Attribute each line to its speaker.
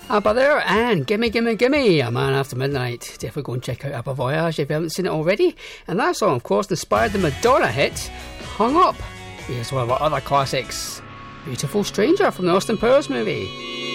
Speaker 1: ABBA there, and Gimme Gimme Gimme, A Man After Midnight. Definitely go and check out ABBA Voyage if you haven't seen it already. And that song, of course, inspired the Madonna hit Hung Up. Here's one of our other classics, Beautiful Stranger from the Austin Powers movie.